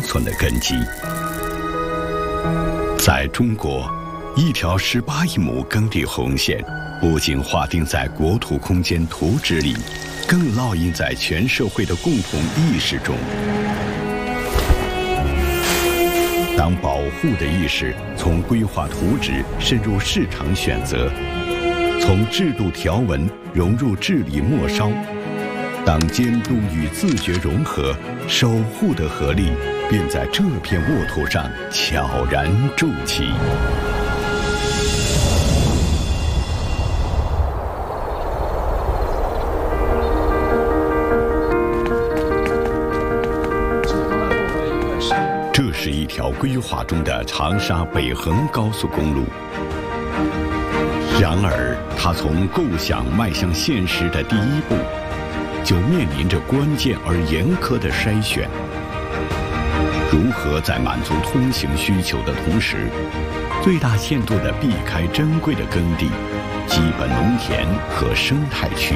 存的根基。在中国，一条18亿亩耕地红线不仅划定在国土空间图纸里，更烙印在全社会的共同意识中。当保护的意识从规划图纸深入市场选择，从制度条文融入治理末梢，当监督与自觉融合，守护的合力便在这片沃土上悄然筑起。这是一条规划中的长沙北横高速公路。然而，它从构想迈向现实的第一步，就面临着关键而严苛的筛选。如何在满足通行需求的同时，最大限度地避开珍贵的耕地、基本农田和生态区？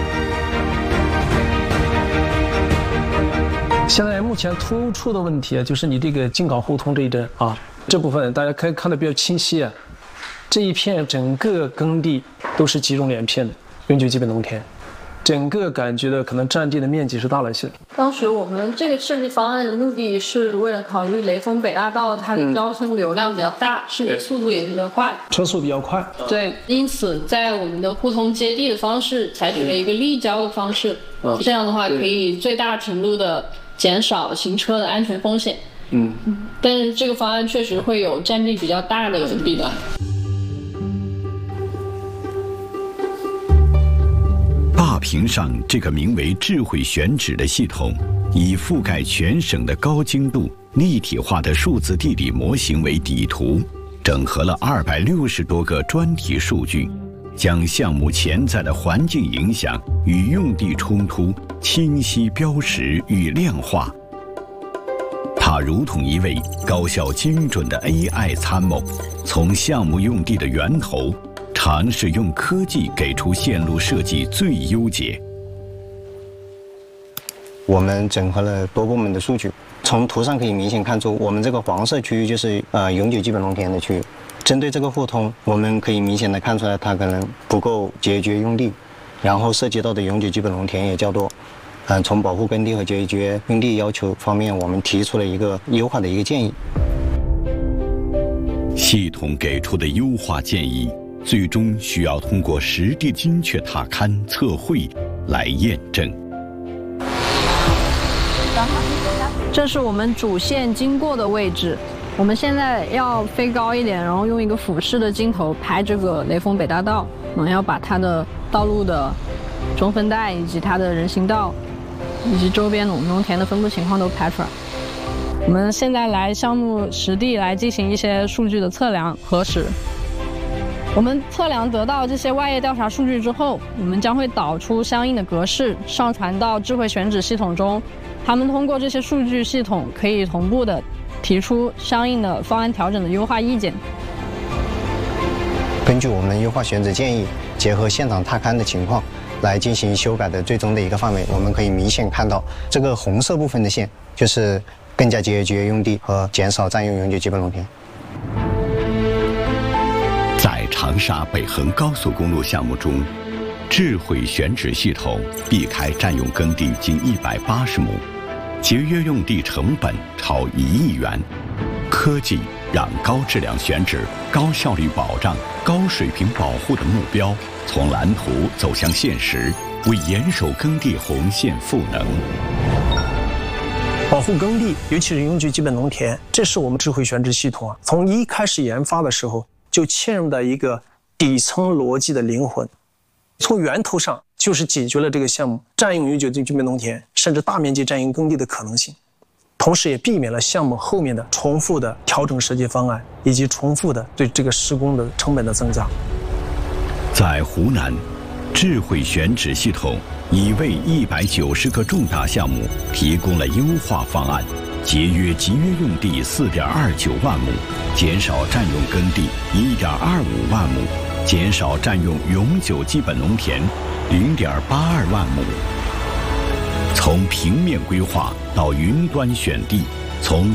现在目前突出的问题啊，就是你这个京港互通这一阵啊，这部分大家可以看得比较清晰啊。这一片整个耕地都是集中连片的永久基本农田，整个感觉的可能占地的面积是大了些。 当时我们这个设计方案的目的是为了考虑雷锋北大道它的交通流量比较大，施工速度也比较快， 车速比较快。 对，因此在我们的互通接地的方式采取了一个立交的方式，这样的话可以最大程度的减少行车的安全风险。但是这个方案确实会有占地比较大的弊端。 大屏上这个名为智慧选址的系统，以覆盖全省的高精度立体化的数字地理模型为底图，整合了260多个专题数据，将项目潜在的环境影响与用地冲突清晰标识与量化。它如同一位高效精准的 AI 参谋，从项目用地的源头尝试用科技给出线路设计最优解。 我们整合了多部门的数据，从图上可以明显看出，我们这个黄色区域就是永久基本农田的区域。针对这个互通，我们可以明显的看出来，它可能不够节约用地，然后涉及到的永久基本农田也较多。从保护耕地和节约用地要求方面，我们提出了一个优化的一个建议。 系统给出的优化建议，最终需要通过实地精确踏勘测绘来验证。 这是我们主线经过的位置，我们现在要飞高一点，然后用一个俯视的镜头拍这个雷锋北大道，要把它的道路的中分带以及它的人行道以及周边农田的分布情况都拍出来。我们现在来项目实地来进行一些数据的测量核实。我们测量得到这些外页调查数据之后，我们将会导出相应的格式，上传到智慧选址系统中。他们通过这些数据系统可以同步的提出相应的方案调整的优化意见。 根据我们优化选址建议，结合现场踏勘的情况来进行修改的最终的一个范围，我们可以明显看到这个红色部分的线就是更加节约用地和减少占用永久基本农田。 在长沙北横高速公路项目中，智慧选址系统避开占用耕地近180亩，节约用地成本超1亿元。科技让高质量选址、高效率保障、高水平保护的目标从蓝图走向现实，为严守耕地红线赋能。 保护耕地，尤其是永久基本农田，这是我们智慧选址系统从一开始研发的时候就嵌入的一个底层逻辑的灵魂。从源头上就是解决了这个项目占用永久基本农田甚至大面积占用耕地的可能性，同时也避免了项目后面的重复的调整设计方案以及重复的对这个施工的成本的增加。 在湖南，智慧选址系统已为190个重大项目提供了优化方案，节约集约用地4.29万亩，减少占用耕地1.25万亩，减少占用永久基本农田0.82万亩。从平面规划到云端选地，从